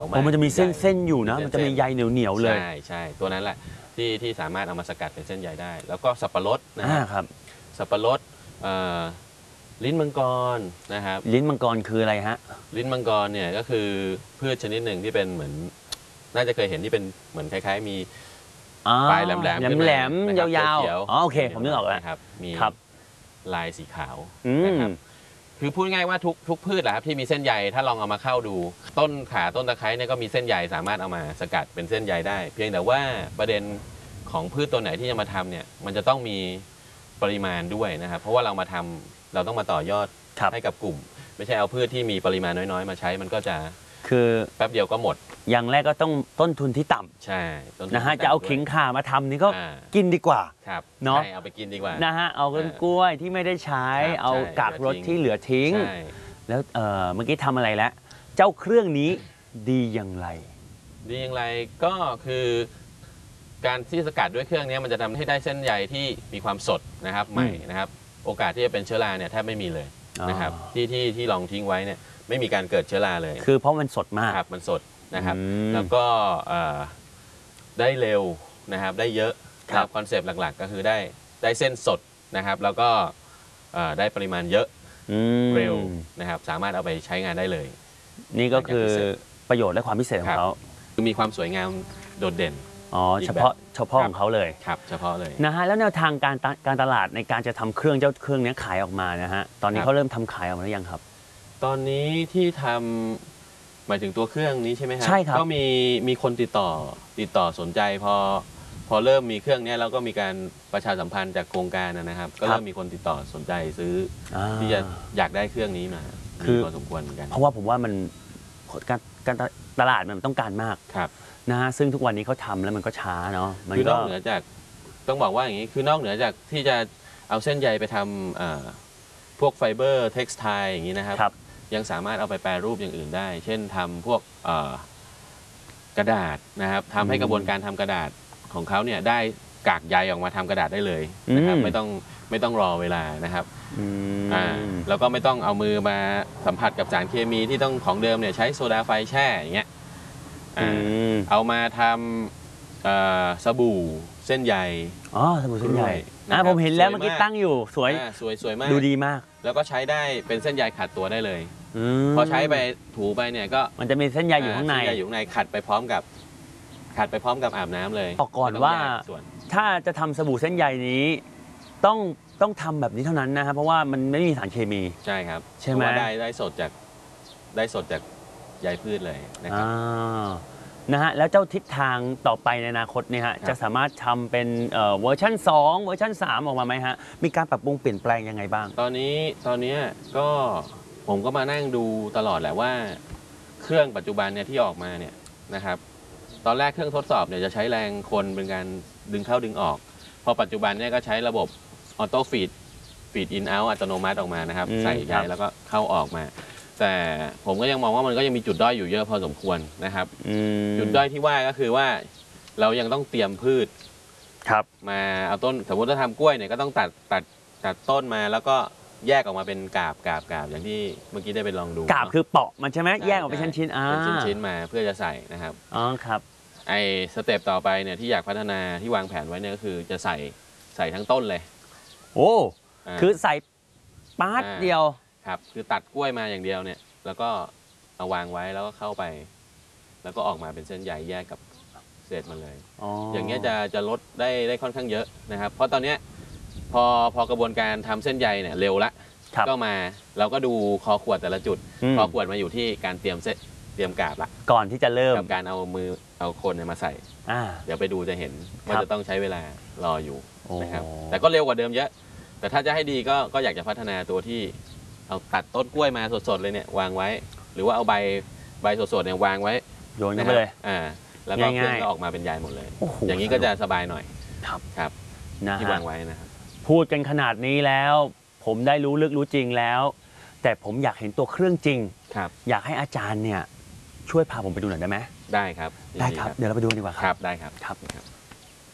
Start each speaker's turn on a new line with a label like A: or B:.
A: มันจะมีเส้นอยู่นะมันจะมีใยเหนียวเลย
B: ใช่ตัวนั้นแหละที่สามารถเอามาสกัดเป็นเส้นใยได้แล้วก็สับปะรดนะครับสับปะรดลิ้นมังกรนะครับ
A: ลิ้นมังกรคืออะไรฮะ
B: ลิ้นมังกรเนี่ยก็คือพืชชนิดหนึ่งที่เป็นเหมือนน่าจะเคยเห็นที่เป็นเหมือนคล้ายๆมีปลายแหลม
A: ยาวๆอ๋อโอเคผมนึกออกแล้ว
B: ครับมีลายสีขาวนะครับคือพูดง่ายว่าทุกพืชแหละครับที่มีเส้นใยถ้าลองเอามาเข้าดูต้นข่าต้นตะไคร้เนี่ยก็มีเส้นใยสามารถเอามาสกัดเป็นเส้นใยได้เพียงแต่ว่าประเด็นของพืชตัวไหนที่จะมาทำเนี่ยมันจะต้องมีปริมาณด้วยนะครับเพราะว่าเรามาทำเราต้องมาต่อยอดให้กับกลุ่มไม่ใช่เอาพืชที่มีปริมาณน้อยๆมาใช้มันก็จะ
A: คือ
B: แป๊บเดียวก็หมด
A: อย่างแรกก็ต้องต้นทุนที่ต่ำ
B: ใช่
A: นะฮะจะเอาขิงข่ามาทำนี่ก็กินดีกว่า
B: เนาะเอาไปกินดีกว่า
A: นะฮะเอาต้นกล้วยที่ไม่ได้ใช้เอากากรสที่เหลือทิ้งแล้วเมื่อกี้ทำอะไรแล้วเจ้าเครื่องนี้ดีอย่างไร
B: ก็คือการที่สกัดด้วยเครื่องนี้มันจะทำให้ได้เส้นใยที่มีความสดนะครับใหม่นะครับโอกาสที่จะเป็นเชื้อราเนี่ยแทบไม่มีเลยนะครับที่ลองทิ้งไว้เนี่ยไม่มีการเกิดเชื้อราเลย
A: คือเพราะมันสดมาก
B: ครับมันสดนะครับแล้วก็ได้เร็วนะครับได้เยอะครับคอนเซปต์หลักๆก็คือได้เส้นสดนะครับแล้วก็ได้ปริมาณเยอะเร็วนะครับสามารถเอาไปใช้งานได้เลย
A: นี่ก็คือประโยชน์และความพิเศษของเขา
B: คือมีความสวยงามโดดเด่น
A: อ๋อเฉพาะของเขาเลย
B: ครับเฉพาะเลย
A: นะฮะแล้วแนวทางการตลาดในการจะทำเครื่องนี้ขายออกมานะฮะตอนนี้เขาเริ่มทำขายออกมาหรือยังครับ
B: ตอนนี้ที่ทำหมายถึงตัวเครื่องนี้ใช่ไหมครับ
A: ใช่ครับ
B: ก็มีคนติดต่อสนใจพอเริ่มมีเครื่องนี้แล้วก็มีการประชาสัมพันธ์จากโครงการนะครับก็เริ่มมีคนติดต่อสนใจซื้อที่จะอยากได้เครื่องนี้มาคือพอสมควรเหมือนกัน
A: เพราะว่าผมว่ามันการตลาดมันต้องการมากนะฮะซึ่งทุกวันนี้เขาทำแล้วมันก็ช้าเนาะ
B: คือนอกเหนือจากต้องบอกว่าอย่างนี้คือนอกเหนือจากที่จะเอาเส้นใยไปทำพวกไฟเบอร์เท็กซ์ไทอย่างนี้นะครับยังสามารถเอาไปแปรรูปอย่างอื่นได้เช่นทำพวกกระดาษนะครับทำให้กระบวนการทำกระดาษของเขาเนี่ยได้กากใยออกมาทำกระดาษได้เลยนะครับไม่ต้องรอเวลานะครับแล้วก็ไม่ต้องเอามือมาสัมผัสกับสารเคมีที่ต้องของเดิมเนี่ยใช้โซดาไฟแช่อย่างเงี้ยเอามาทำสบู่เส้นใย
A: สบู่เส้นใยผมเห็นแล้วเมื่อกี้ตั้งอยู่ส
B: วยมาก
A: ดูดีมาก
B: แล้วก็ใช้ได้เป็นเส้นใยขัดตัวได้เลยพอใช้ไปถูไปเนี่ยก็
A: มันจะมีเส้นใยอยู่ข้างใน
B: ขัดไปพร้อมกับอาบน้ำเลย
A: บอกก่อนว่าถ้าจะทำสบู่เส้นใยนี้ต้องทำแบบนี้เท่านั้นนะครับเพราะว่ามันไม่มีสารเคมี
B: ใช่ครับ
A: ใช่ไหม
B: ได้สดจากใยพืชเลยนะครับ
A: นะฮะแล้วเจ้าทิศทางต่อไปในอนาคตเนี่ยฮะจะสามารถทำเป็นเวอร์ชัน2เวอร์ชัน3ออกมาไหมฮะมีการปรับปรุงเปลี่ยนแปลงยังไงบ้าง
B: ตอนนี้ก็ผมก็มานั่งดูตลอดแหละว่าเครื่องปัจจุบันเนี่ยที่ออกมาเนี่ยนะครับตอนแรกเครื่องทดสอบเนี่ยจะใช้แรงคนเป็นการดึงเข้าดึงออกพอปัจจุบันเนี่ยก็ใช้ระบบออโต้ฟีดอินเอาท์อัตโนมัติออกมานะครับใส่ใยแล้วก็เข้าออกมาแต่ผมก็ยังมองว่ามันก็ยังมีจุดด้อยอยู่เยอะพอสมควรนะครับจุดด้อยที่ว่าก็คือว่าเรายังต้องเตรียมพืชมาเอาต้นสมมติถ้าทำกล้วยเนี่ยก็ต้องตัดต้นมาแล้วก็แยกออกมาเป็นกาบอย่างที่เมื่อกี้ได้ไปลองดู
A: กาบคือเปาะมันใช่ไหมแยกออกเป็นชิ้น
B: เป็นชิ้นมาเพื่อจะใส่นะครับ
A: ครับ
B: ไอ้สเต็ปต่อไปเนี่ยที่อยากพัฒนาที่วางแผนไว้เนี่ยก็คือจะใส่ทั้งต้นเลย
A: คือใส่ปาร์ตเดียว
B: ครับคือตัดกล้วยมาอย่างเดียวเนี่ยแล้วก็เอาวางไว้แล้วก็เข้าไปแล้วก็ออกมาเป็นเส้นใยแยกกับเศษมันเลยอย่างเงี้ยจะลดได้ค่อนข้างเยอะนะครับเพราะตอนเนี้ยพอกระบวนการทำเส้นใยเนี่ยเร็วละก็มาเราก็ดูคอขวดแต่ละจุดคอขวดมาอยู่ที่การเตรียมกาบละ
A: ก่อนที่จะเริ่ม
B: กับการเอาคนมาใส่เดี๋ยวไปดูจะเห็นว่าจะต้องใช้เวลารออยู่นะครับแต่ก็เร็วกว่าเดิมเยอะแต่ถ้าจะให้ดีก็อยากจะพัฒนาตัวที่เอาตัดต้นกล้วยมาสดๆเลยเนี่ยวางไว้หรือว่าเอาใบสดๆเนี่ยวางไว้
A: โยนไปเลย
B: แล้วก็เครื่องก็ออกมาเป็นใยหมดเลยอย่างนี้ก็จะสบายหน่อยครับที่วางไว้นะครับ
A: พูดกันขนาดนี้แล้วผมได้รู้ลึกรู้จริงแล้วแต่ผมอยากเห็นตัวเครื่องจริงอยากให้อาจารย์เนี่ยช่วยพาผมไปดูหน่อยได้ไหม
B: ได้ครับ
A: เดี๋ยวเราไปดูดีกว่า
B: ครับได้ครับ